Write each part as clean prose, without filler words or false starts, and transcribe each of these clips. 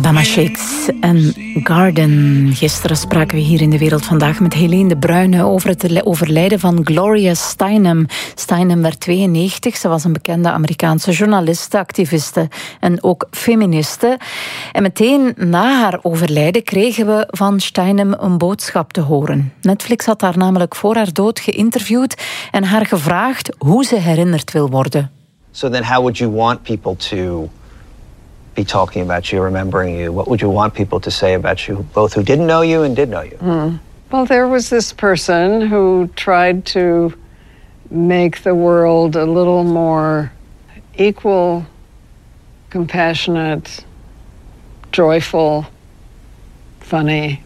Alabama Shakes en Garden. Gisteren spraken we hier in De Wereld Vandaag met Helene de Bruyne over het overlijden van Gloria Steinem. Steinem werd 92. Ze was een bekende Amerikaanse journaliste, activiste en ook feministe. En meteen na haar overlijden kregen we van Steinem een boodschap te horen. Netflix had haar namelijk voor haar dood geïnterviewd en haar gevraagd hoe ze herinnerd wil worden. So then how would you want people to be talking about you, remembering you? What would you want people to say about you, both who didn't know you and did know you? Well, there was this person who tried to make the world a little more equal, compassionate, joyful, funny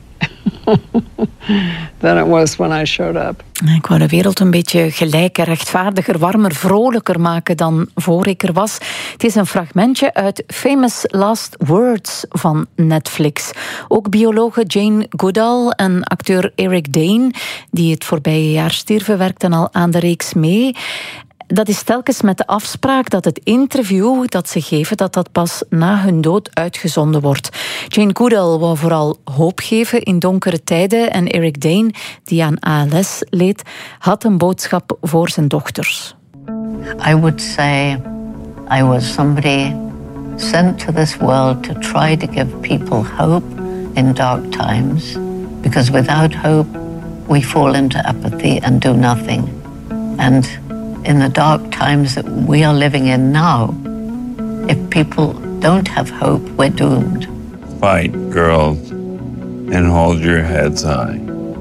than it was when I showed up. Ik wou de wereld een beetje gelijker, rechtvaardiger, warmer, vrolijker maken dan voor ik er was. Het is een fragmentje uit Famous Last Words van Netflix. Ook biologe Jane Goodall en acteur Eric Dane, die het voorbije jaar stierven, werkten al aan de reeks mee. Dat is telkens met de afspraak dat het interview dat ze geven, dat pas na hun dood uitgezonden wordt. Jane Goodall wou vooral hoop geven in donkere tijden en Eric Dane, die aan ALS leed, had een boodschap voor zijn dochters. I would say I was somebody sent to this world to try to give people hope in dark times, because without hope we fall into apathy and do nothing. And in the dark times that we are living in now, if people don't have hope, we're doomed. Fight, girls, and hold your heads high.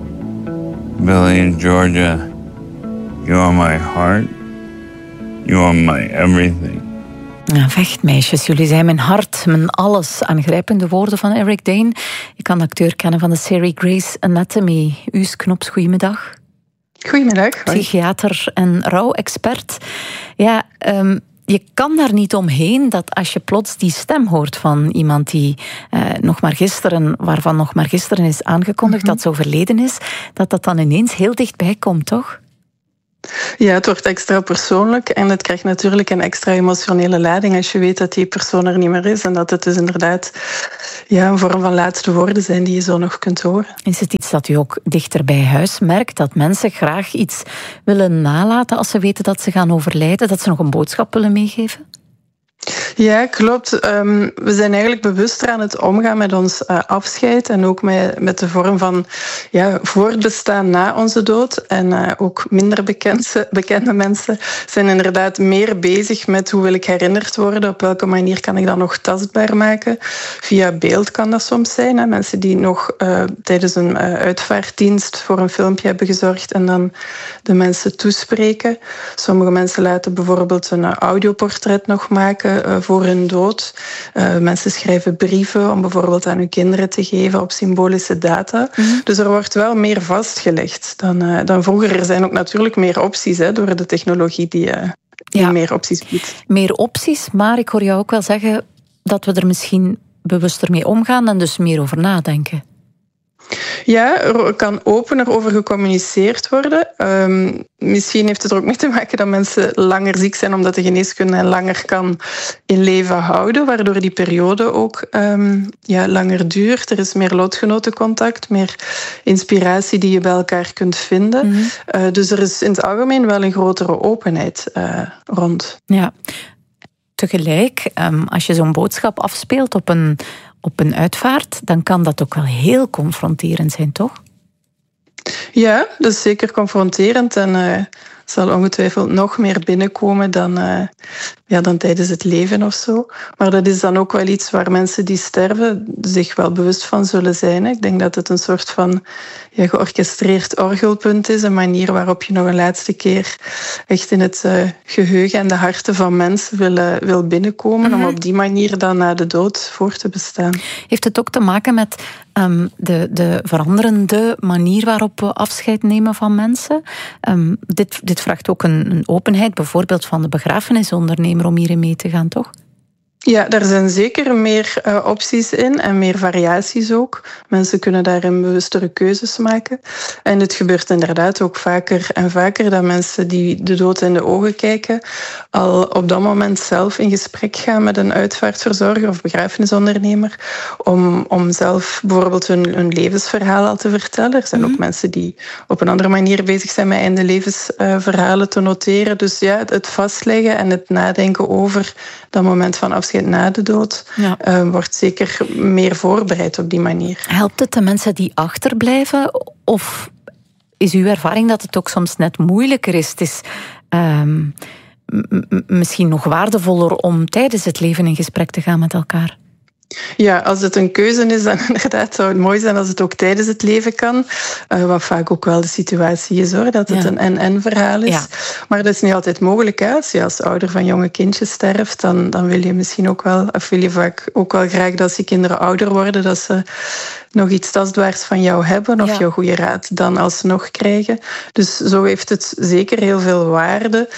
Billy and Georgia, you are my heart. You are my everything. Ja, vechtmeisjes, jullie zijn mijn hart, mijn alles. Aangrijpende woorden van Eric Dane. Je kan de acteur kennen van de serie Grey's Anatomy. Uus Knops, goedemiddag. Goedemiddag. Psychiater en rouwexpert. Ja, je kan daar niet omheen dat als je plots die stem hoort van iemand die waarvan nog maar gisteren is aangekondigd dat ze overleden is, dat dan ineens heel dichtbij komt, toch? Ja, het wordt extra persoonlijk en het krijgt natuurlijk een extra emotionele lading als je weet dat die persoon er niet meer is en dat het dus inderdaad een vorm van laatste woorden zijn die je zo nog kunt horen. Is het iets dat u ook dichter bij huis merkt, dat mensen graag iets willen nalaten als ze weten dat ze gaan overlijden, dat ze nog een boodschap willen meegeven? Ja, klopt. We zijn eigenlijk bewuster aan het omgaan met ons afscheid en ook met de vorm van voortbestaan na onze dood. En ook minder bekende mensen zijn inderdaad meer bezig met hoe wil ik herinnerd worden, op welke manier kan ik dat nog tastbaar maken. Via beeld kan dat soms zijn. Hè. Mensen die nog tijdens een uitvaartdienst voor een filmpje hebben gezorgd en dan de mensen toespreken. Sommige mensen laten bijvoorbeeld een audioportret nog maken voor hun dood. Mensen schrijven brieven om bijvoorbeeld aan hun kinderen te geven op symbolische data. Dus er wordt wel meer vastgelegd dan vroeger. Er zijn ook natuurlijk meer opties door de technologie die meer opties biedt. Meer opties, maar ik hoor jou ook wel zeggen dat we er misschien bewuster mee omgaan en dus meer over nadenken. Ja, er kan opener over gecommuniceerd worden. Misschien heeft het er ook mee te maken dat mensen langer ziek zijn omdat de geneeskunde hen langer kan in leven houden, waardoor die periode ook langer duurt. Er is meer lotgenotencontact, meer inspiratie die je bij elkaar kunt vinden. Dus er is in het algemeen wel een grotere openheid rond. Ja. Tegelijk, als je zo'n boodschap afspeelt op een uitvaart, dan kan dat ook wel heel confronterend zijn, toch? Ja, dat is zeker confronterend en zal ongetwijfeld nog meer binnenkomen dan tijdens het leven of zo. Maar dat is dan ook wel iets waar mensen die sterven zich wel bewust van zullen zijn. Ik denk dat het een soort van georchestreerd orgelpunt is, een manier waarop je nog een laatste keer echt in het geheugen en de harten van mensen wil binnenkomen, om op die manier dan na de dood voor te bestaan. Heeft het ook te maken met de veranderende manier waarop we afscheid nemen van mensen? Dit vraagt ook een openheid, bijvoorbeeld van de begrafenisondernemer, om hierin mee te gaan, toch? Ja, daar zijn zeker meer opties in en meer variaties ook. Mensen kunnen daarin bewustere keuzes maken. En het gebeurt inderdaad ook vaker en vaker dat mensen die de dood in de ogen kijken, al op dat moment zelf in gesprek gaan met een uitvaartverzorger of begrafenisondernemer om zelf bijvoorbeeld hun levensverhaal al te vertellen. Er zijn ook mensen die op een andere manier bezig zijn met einde levensverhalen te noteren. Dus ja, het vastleggen en het nadenken over dat moment van afscheid na de dood wordt zeker meer voorbereid op die manier. Helpt het de mensen die achterblijven? Of is uw ervaring dat het ook soms net moeilijker is? Het is misschien nog waardevoller om tijdens het leven in gesprek te gaan met elkaar. Ja, als het een keuze is, dan inderdaad zou het mooi zijn als het ook tijdens het leven kan. Wat vaak ook wel de situatie is, hoor, dat het een en-en verhaal is. Ja. Maar dat is niet altijd mogelijk. Hè. Als je als ouder van jonge kindjes sterft, dan wil je misschien ook wel, of wil je vaak ook wel graag dat als je kinderen ouder worden, dat ze nog iets tastbaars van jou hebben of jouw goede raad dan alsnog krijgen. Dus zo heeft het zeker heel veel waarde.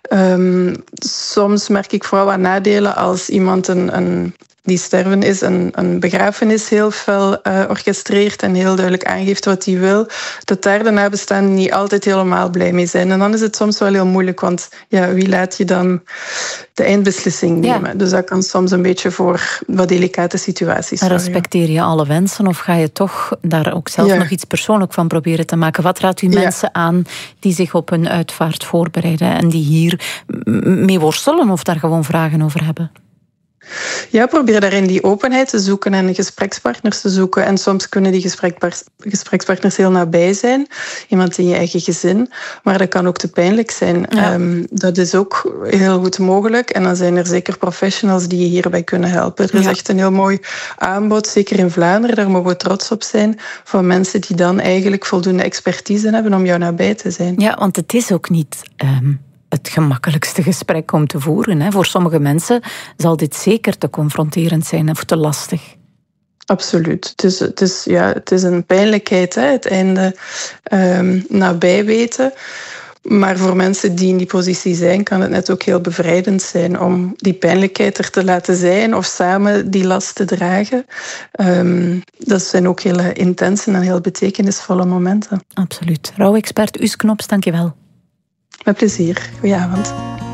Soms merk ik vooral wat nadelen als iemand die sterven is, een begrafenis heel fel orchestreert en heel duidelijk aangeeft wat hij wil, dat daar de nabestaanden niet altijd helemaal blij mee zijn. En dan is het soms wel heel moeilijk, want ja, wie laat je dan de eindbeslissing nemen? Ja. Dus dat kan soms een beetje voor wat delicate situaties zorgen. Respecteer je alle wensen of ga je toch daar ook zelf nog iets persoonlijk van proberen te maken? Wat raadt u mensen aan die zich op hun uitvaart voorbereiden en die hier mee worstelen of daar gewoon vragen over hebben? Ja, probeer daarin die openheid te zoeken en gesprekspartners te zoeken. En soms kunnen die gesprekspartners heel nabij zijn. Iemand in je eigen gezin. Maar dat kan ook te pijnlijk zijn. Ja. Dat is ook heel goed mogelijk. En dan zijn er zeker professionals die je hierbij kunnen helpen. Er is echt een heel mooi aanbod, zeker in Vlaanderen. Daar mogen we trots op zijn. Van mensen die dan eigenlijk voldoende expertise hebben om jou nabij te zijn. Ja, want het is ook niet het gemakkelijkste gesprek om te voeren. Hè. Voor sommige mensen zal dit zeker te confronterend zijn of te lastig. Absoluut. Het is een pijnlijkheid, hè, het einde nabij weten. Maar voor mensen die in die positie zijn, kan het net ook heel bevrijdend zijn om die pijnlijkheid er te laten zijn of samen die last te dragen. Dat zijn ook hele intense en heel betekenisvolle momenten. Absoluut. Rouwexpert Us Knops, dank je wel. Met plezier. Goedenavond.